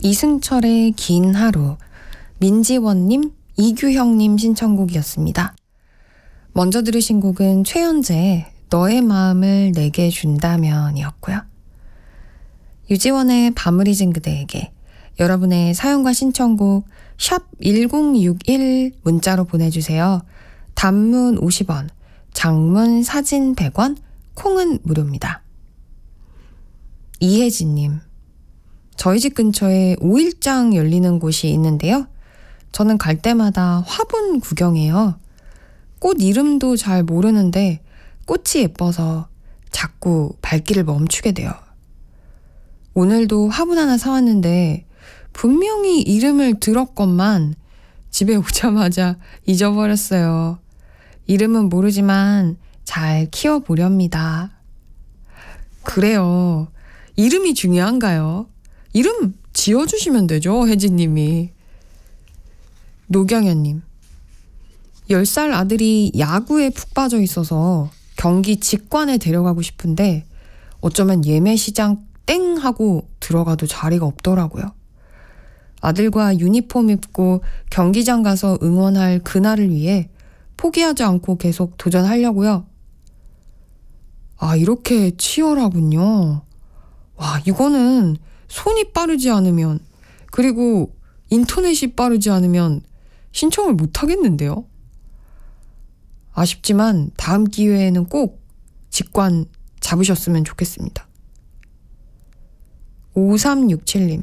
이승철의 긴 하루, 민지원님, 이규형님 신청곡이었습니다. 먼저 들으신 곡은 최현재의 너의 마음을 내게 준다면 이었고요. 유지원의 밤을 잊은 그대에게 여러분의 사연과 신청곡 샵 1061 문자로 보내주세요. 단문 50원, 장문 사진 100원, 콩은 무료입니다. 이혜진님, 저희 집 근처에 5일장 열리는 곳이 있는데요. 저는 갈 때마다 화분 구경해요. 꽃 이름도 잘 모르는데 꽃이 예뻐서 자꾸 발길을 멈추게 돼요. 오늘도 화분 하나 사왔는데 분명히 이름을 들었건만 집에 오자마자 잊어버렸어요. 이름은 모르지만 잘 키워보렵니다. 그래요. 이름이 중요한가요? 이름 지어주시면 되죠, 혜진님이. 노경현님, 10살 아들이 야구에 푹 빠져 있어서 경기 직관에 데려가고 싶은데 어쩌면 예매 시장 땡 하고 들어가도 자리가 없더라고요. 아들과 유니폼 입고 경기장 가서 응원할 그날을 위해 포기하지 않고 계속 도전하려고요. 아, 이렇게 치열하군요. 와, 이거는 손이 빠르지 않으면, 그리고 인터넷이 빠르지 않으면 신청을 못 하겠는데요. 아쉽지만 다음 기회에는 꼭 직관 잡으셨으면 좋겠습니다. 5367님,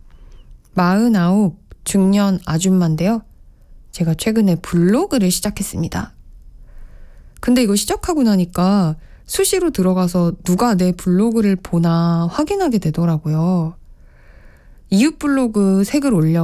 49 중년 아줌마인데요. 제가 최근에 블로그를 시작했습니다. 근데 이거 시작하고 나니까 수시로 들어가서 누가 내 블로그를 보나 확인하게 되더라고요. 이웃 블로그 색을 올려